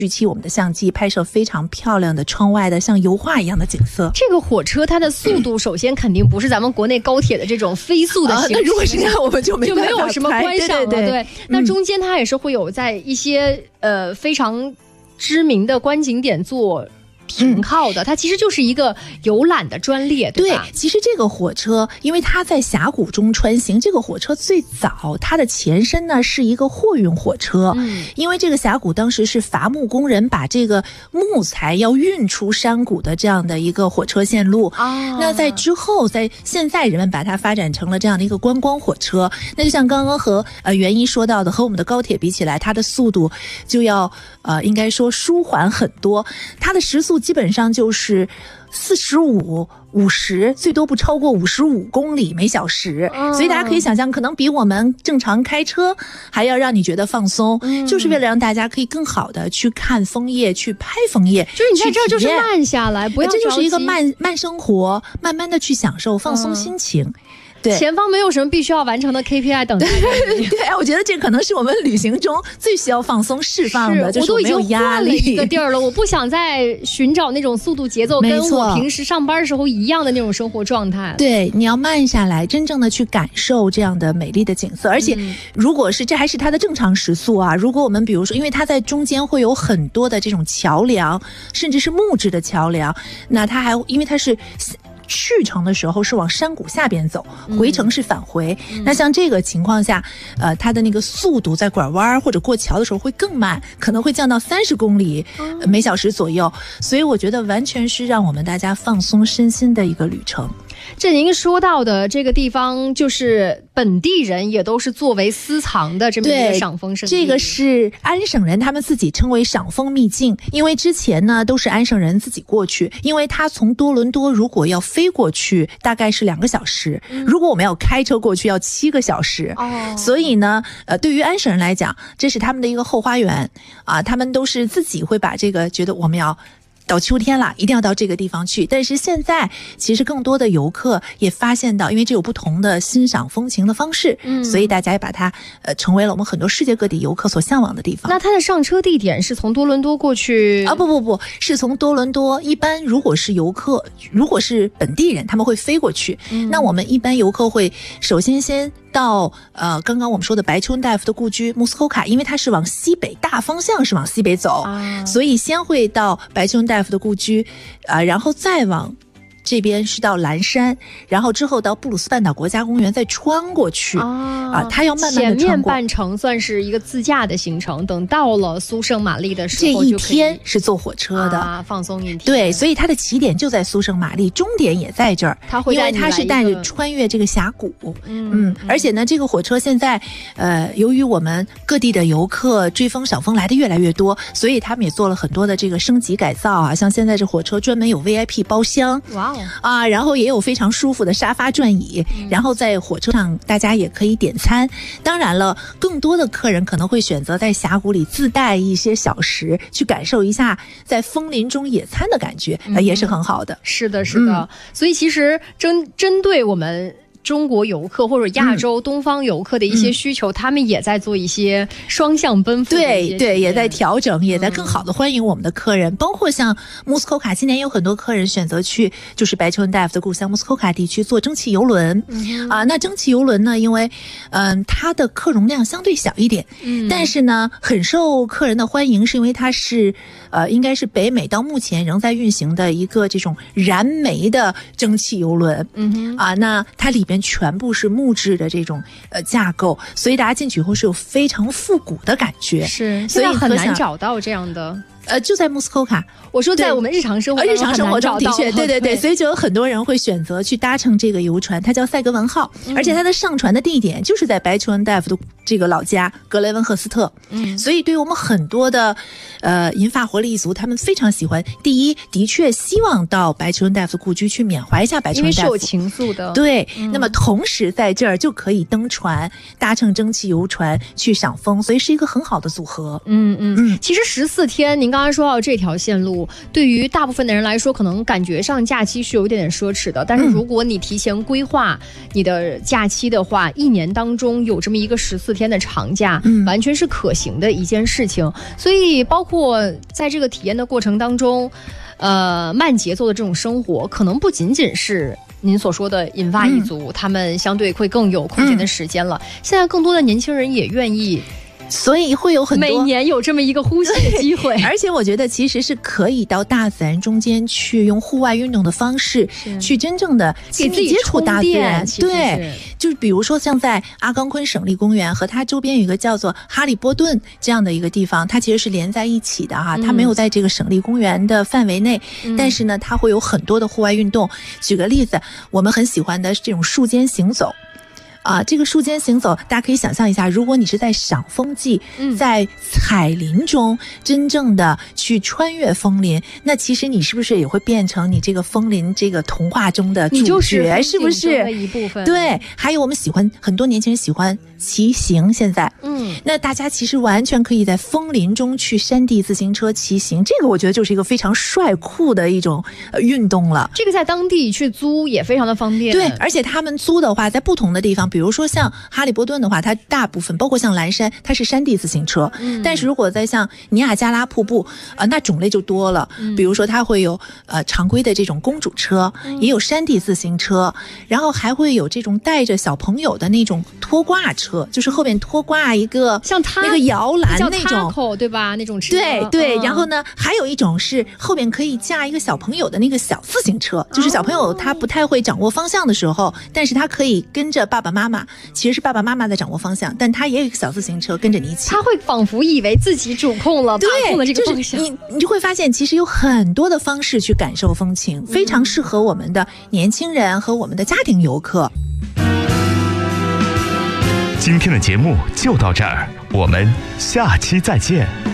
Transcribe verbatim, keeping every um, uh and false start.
举起我们的相机，拍摄非常漂亮的窗外的像油画一样的景色。 这个火车它的速度，首先肯定不是咱们国内高铁的这种飞速的形式。 啊、那如果是这样，我们就没就没有什么观赏了。 对, 对, 对, 对，那中间它也是会有在一些、嗯、呃非常知名的观景点做停靠的，它其实就是一个游览的专列，对吧？ 对，其实这个火车，因为它在峡谷中穿行，这个火车最早它的前身呢是一个货运火车，嗯，因为这个峡谷当时是伐木工人把这个木材要运出山谷的这样的一个火车线路啊。那在之后，在现在人们把它发展成了这样的一个观光火车。那就像刚刚和呃袁一说到的，和我们的高铁比起来，它的速度就要呃应该说舒缓很多，它的时速基本上就是四十五、五十，最多不超过五十五公里每小时。嗯、所以大家可以想象，可能比我们正常开车还要让你觉得放松，嗯、就是为了让大家可以更好的去看枫叶、去拍枫叶。 就是你在这儿就是慢下来，不要着急， 这就是一个慢慢生活，慢慢的去享受、放松心情。嗯对， 前方没有什么必须要完成的 K P I 等待。 对，对，我觉得这可能是我们旅行中最需要放松释放的，就是没有压力。 我都已经换了一个地儿了，我不想再寻找那种速度节奏跟我平时上班时候一样的那种生活状态。 对，你要慢下来，真正的去感受这样的美丽的景色。而且，如果是这还是它的正常时速啊，如果我们比如说，因为它在中间会有很多的这种桥梁，甚至是木质的桥梁，那它还因为它是。去程的时候是往山谷下边走，回程是返回。嗯、那像这个情况下，呃，它的那个速度在拐弯或者过桥的时候会更慢，可能会降到三十公里、呃、每小时左右。所以我觉得完全是让我们大家放松身心的一个旅程。 这您说到的这个地方，就是本地人也都是作为私藏的这么一个赏枫胜地。 这个是安省人他们自己称为赏枫秘境，因为之前呢都是安省人自己过去，因为他从多伦多如果要飞过去大概是两个小时，嗯、如果我们要开车过去要七个小时。哦，所以呢，呃，对于安省人来讲，这是他们的一个后花园啊，他们都是自己会把这个觉得我们要。到秋天了，一定要到这个地方去。但是现在其实更多的游客也发现到，因为这有不同的欣赏风情的方式，嗯，所以大家也把它呃成为了我们很多世界各地游客所向往的地方。 那它的上车地点是从多伦多过去啊？不不不，是从多伦多。一般如果是游客，如果是本地人，他们会飞过去。嗯、那我们一般游客会首先先到呃刚刚我们说的白丘恩大夫的故居穆斯科卡，因为它是往西北，大方向是往西北走，啊、所以先会到白丘恩大夫的故居，啊、呃，然后再往这边是到蓝山，然后之后到布鲁斯半岛国家公园，再穿过去啊、呃，它要慢慢的穿过。 前面半程算是一个自驾的行程，等到了苏圣玛丽的时候， 这一天是坐火车的， 啊、放松一天。 对，所以它的起点就在苏圣玛丽，终点也在这儿。 它会带因为它是带着穿越这个峡谷，嗯嗯，而且呢，这个火车现在呃，由于我们各地的游客追风赏枫来的越来越多，所以他们也做了很多的这个升级改造啊，像现在这火车专门有 V I P 包厢，哇。啊，然后也有非常舒服的沙发转椅，嗯、然后在火车上大家也可以点餐。当然了，更多的客人可能会选择在峡谷里自带一些小食，去感受一下在枫林中野餐的感觉，嗯、呃，也是很好的。 是的，是的。嗯、所以其实针针对我们中国游客或者亚洲东方游客的一些需求，嗯、他们也在做一些双向奔赴的一些， 对对，也在调整，也在更好的欢迎我们的客人。嗯、包括像穆斯科卡，今年有很多客人选择去就是白丘恩大夫的故乡穆斯科卡地区坐蒸汽游轮。嗯、啊，那蒸汽游轮呢，因为嗯、呃、它的客容量相对小一点，嗯，但是呢很受客人的欢迎，是因为它是呃应该是北美到目前仍在运行的一个这种燃煤的蒸汽游轮。嗯啊，那它里边全部是木质的这种呃架构，所以大家进去以后是有非常复古的感觉。 是，所以很难找到这样的。 呃，就在穆斯科卡。 我说在我们日常生活日常生活中的确，对对对，所以就有很多人会选择去搭乘这个游船，它叫赛格文号，嗯、而且它的上船的地点就是在白丘恩大夫的这个老家格雷文赫斯特。嗯，所以对于我们很多的呃银发活力一族，他们非常喜欢。第一，的确希望到白丘恩大夫故居去缅怀一下白丘恩大夫， 因为是有情愫的。 对，嗯、那么同时在这儿就可以登船，搭乘蒸汽游船去赏枫，所以是一个很好的组合。 嗯嗯嗯，其实十四天您刚刚说到这条线路，对于大部分的人来说，可能感觉上假期是有一点点奢侈的。但是如果你提前规划你的假期的话，嗯、一年当中有这么一个十四天的长假，嗯、完全是可行的一件事情。所以，包括在这个体验的过程当中，呃，慢节奏的这种生活，可能不仅仅是您所说的银发一族，嗯、他们相对会更有空闲的时间了。嗯、现在更多的年轻人也愿意。 所以会有很多每年有这么一个呼吸的机会， 而且我觉得其实是可以到大自然中间去用户外运动的方式去真正的给自己接触大自然。 对，就是比如说像在阿冈昆省立公园和它周边有一个叫做哈利波顿这样的一个地方，它其实是连在一起的哈，它没有在这个省立公园的范围内，嗯、但是呢它会有很多的户外运动。举个例子，我们很喜欢的是这种树间行走。啊，这个树间行走，大家可以想象一下，如果你是在赏枫季，嗯、在彩林中真正的去穿越枫林，那其实你是不是也会变成你这个枫林这个童话中的主角？是不是一部分？ 对，还有我们喜欢很多年轻人喜欢骑行，现在，嗯，那大家其实完全可以在枫林中去山地自行车骑行，这个我觉得就是一个非常帅酷的一种呃运动了。 这个在当地去租也非常的方便， 对，而且他们租的话，在不同的地方。比如说像哈利波顿的话，它大部分包括像蓝山，它是山地自行车，嗯、但是如果在像尼亚加拉瀑布，呃，那种类就多了。嗯、比如说它会有呃常规的这种公主车，嗯、也有山地自行车，然后还会有这种带着小朋友的那种拖挂车，就是后面拖挂一个像它那个摇篮那种， 对吧？那种车。 对对， 嗯、 然后呢，还有一种是后面可以架一个小朋友的那个小自行车，就是小朋友他不太会掌握方向的时候，哦、但是他可以跟着爸爸妈妈。其实是爸爸妈妈在掌握方向，但他也有一个小自行车跟着你一起， 他会仿佛以为自己主控了，把控了这个方向。 就是、你你就会发现，其实有很多的方式去感受风情，嗯、非常适合我们的年轻人和我们的家庭游客。 今天的节目就到这儿，我们下期再见。